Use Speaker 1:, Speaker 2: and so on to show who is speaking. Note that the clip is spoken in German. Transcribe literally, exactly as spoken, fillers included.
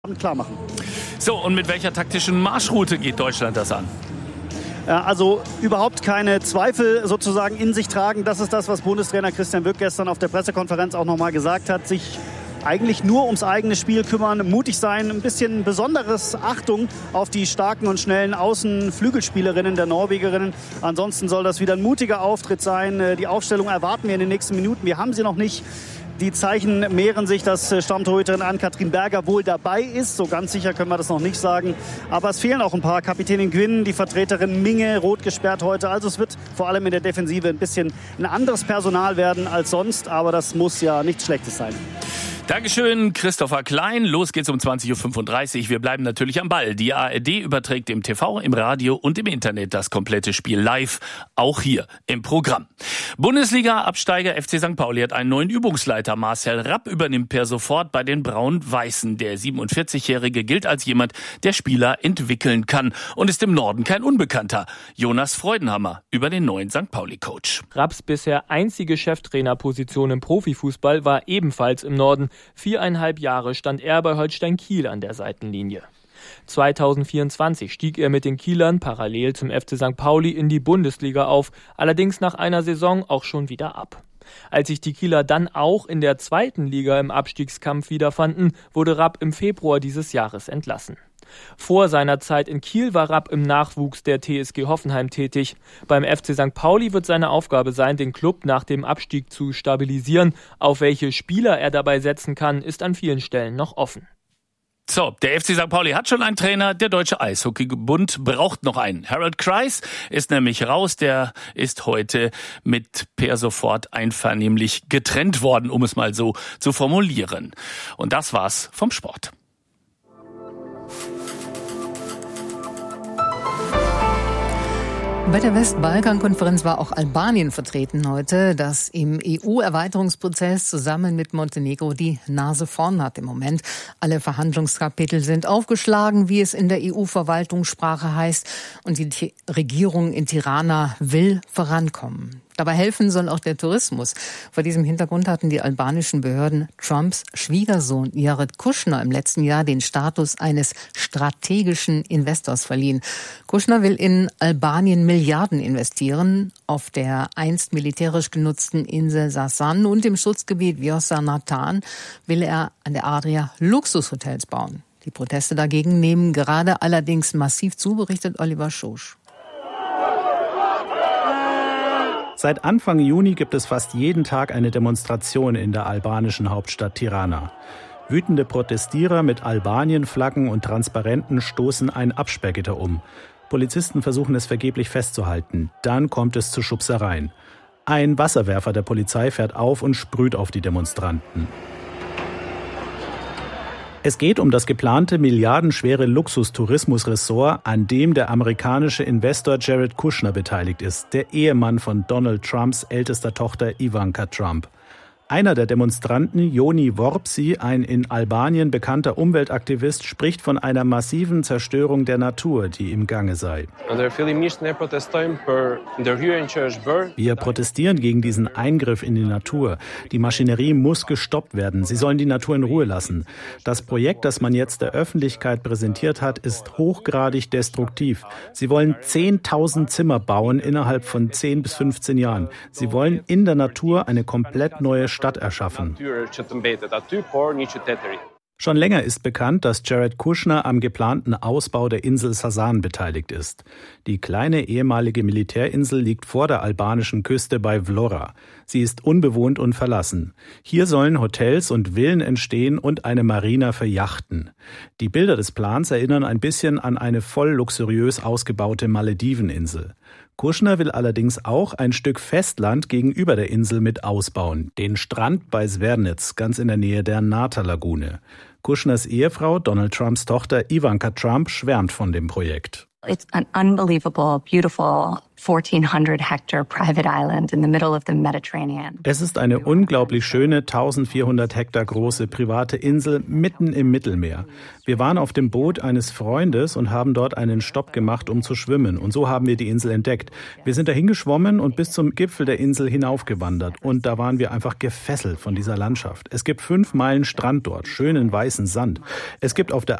Speaker 1: klar machen.
Speaker 2: So, und mit welcher taktischen Marschroute geht Deutschland das an?
Speaker 1: Also überhaupt keine Zweifel sozusagen in sich tragen. Das ist das, was Bundestrainer Christian Wück gestern auf der Pressekonferenz auch nochmal gesagt hat. Sich eigentlich nur ums eigene Spiel kümmern, mutig sein, ein bisschen besonderes Achtung auf die starken und schnellen Außenflügelspielerinnen der Norwegerinnen. Ansonsten soll das wieder ein mutiger Auftritt sein. Die Aufstellung erwarten wir in den nächsten Minuten. Wir haben sie noch nicht. Die Zeichen mehren sich, dass Stammtorhüterin Ann-Kathrin Berger wohl dabei ist. So ganz sicher können wir das noch nicht sagen. Aber es fehlen auch ein paar. Kapitänin Gwynn, die Vertreterin Minge, rot gesperrt heute. Also es wird vor allem in der Defensive ein bisschen ein anderes Personal werden als sonst. Aber das muss ja nichts Schlechtes sein.
Speaker 2: Dankeschön, Christopher Klein. Los geht's um zwanzig Uhr fünfunddreißig. Wir bleiben natürlich am Ball. Die A R D überträgt im T V, im Radio und im Internet das komplette Spiel live, auch hier im Programm. Bundesliga-Absteiger F C Sankt Pauli hat einen neuen Übungsleiter. Marcel Rapp übernimmt per sofort bei den Braun-Weißen. Der siebenundvierzigjährige gilt als jemand, der Spieler entwickeln kann und ist im Norden kein Unbekannter. Jonas Freudenhammer über den neuen Sankt Pauli-Coach.
Speaker 3: Rapps bisher einzige Cheftrainerposition im Profifußball war ebenfalls im Norden. Viereinhalb Jahre stand er bei Holstein Kiel an der Seitenlinie. zweitausendvierundzwanzig stieg er mit den Kielern parallel zum F C Sankt Pauli in die Bundesliga auf, allerdings nach einer Saison auch schon wieder ab. Als sich die Kieler dann auch in der zweiten Liga im Abstiegskampf wiederfanden, wurde Rapp im Februar dieses Jahres entlassen. Vor seiner Zeit in Kiel war Rapp im Nachwuchs der T S G Hoffenheim tätig. Beim F C Sankt Pauli wird seine Aufgabe sein, den Klub nach dem Abstieg zu stabilisieren. Auf welche Spieler er dabei setzen kann, ist an vielen Stellen noch offen.
Speaker 2: So, der F C Sankt Pauli hat schon einen Trainer, der Deutsche Eishockeybund braucht noch einen. Harold Kreis ist nämlich raus, der ist heute mit per sofort einvernehmlich getrennt worden, um es mal so zu formulieren. Und das war's vom Sport.
Speaker 4: Bei der Westbalkan-Konferenz war auch Albanien vertreten heute, das im E U-Erweiterungsprozess zusammen mit Montenegro die Nase vorn hat im Moment. Alle Verhandlungskapitel sind aufgeschlagen, wie es in der E U-Verwaltungssprache heißt, und die Regierung in Tirana will vorankommen. Dabei helfen soll auch der Tourismus. Vor diesem Hintergrund hatten die albanischen Behörden Trumps Schwiegersohn Jared Kushner im letzten Jahr den Status eines strategischen Investors verliehen. Kushner will in Albanien Milliarden investieren. Auf der einst militärisch genutzten Insel Sasan und im Schutzgebiet Vjosa Natan will er an der Adria Luxushotels bauen. Die Proteste dagegen nehmen gerade allerdings massiv zu, berichtet Oliver Schosch.
Speaker 5: Seit Anfang Juni gibt es fast jeden Tag eine Demonstration in der albanischen Hauptstadt Tirana. Wütende Protestierer mit Albanien-Flaggen und Transparenten stoßen ein Absperrgitter um. Polizisten versuchen es vergeblich festzuhalten. Dann kommt es zu Schubsereien. Ein Wasserwerfer der Polizei fährt auf und sprüht auf die Demonstranten. Es geht um das geplante milliardenschwere Luxustourismusressort, an dem der amerikanische Investor Jared Kushner beteiligt ist, der Ehemann von Donald Trumps ältester Tochter Ivanka Trump. Einer der Demonstranten, Joni Vorpsi, ein in Albanien bekannter Umweltaktivist, spricht von einer massiven Zerstörung der Natur, die im Gange sei. Wir protestieren gegen diesen Eingriff in die Natur. Die Maschinerie muss gestoppt werden. Sie sollen die Natur in Ruhe lassen. Das Projekt, das man jetzt der Öffentlichkeit präsentiert hat, ist hochgradig destruktiv. Sie wollen zehntausend Zimmer bauen innerhalb von zehn bis fünfzehn Jahren. Sie wollen in der Natur eine komplett neue Stadt Stadt erschaffen. Schon länger ist bekannt, dass Jared Kushner am geplanten Ausbau der Insel Sasan beteiligt ist. Die kleine ehemalige Militärinsel liegt vor der albanischen Küste bei Vlora. Sie ist unbewohnt und verlassen. Hier sollen Hotels und Villen entstehen und eine Marina für Yachten. Die Bilder des Plans erinnern ein bisschen an eine voll luxuriös ausgebaute Malediveninsel. Kushner will allerdings auch ein Stück Festland gegenüber der Insel mit ausbauen, den Strand bei Zvernitz, ganz in der Nähe der Nata-Lagune. Kushners Ehefrau, Donald Trumps Tochter Ivanka Trump, schwärmt von dem Projekt.
Speaker 6: It's an unbelievable, beautiful fourteen hundred hectare private island in the middle of the Mediterranean.
Speaker 5: Es ist eine unglaublich schöne, eintausendvierhundert Hektar große private Insel mitten im Mittelmeer. Wir waren auf dem Boot eines Freundes und haben dort einen Stopp gemacht, um zu schwimmen. Und so haben wir die Insel entdeckt. Wir sind dahin geschwommen und bis zum Gipfel der Insel hinaufgewandert. Und da waren wir einfach gefesselt von dieser Landschaft. Es gibt fünf Meilen Strand dort, schönen weißen Sand. Es gibt auf der